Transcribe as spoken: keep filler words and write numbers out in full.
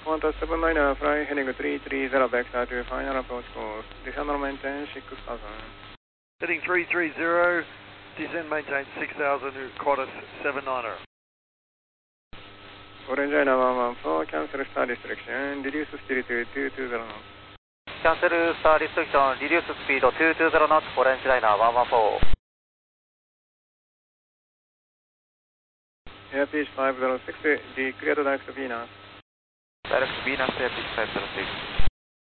Qantas seven niner, fly heading three three zero, vector to final approach course. Descend and maintain six thousand. Heading three three zero, descend maintain six thousand, Qantas seven niner. Orange China one one four, cancel star restriction, reduce speed to two two zero knots. Cancel star restriction, reduce speed two two zero knots, Orange China one one four. Airfish five zero six, declared direct to Venus. Direct Venus, Airfish five zero six.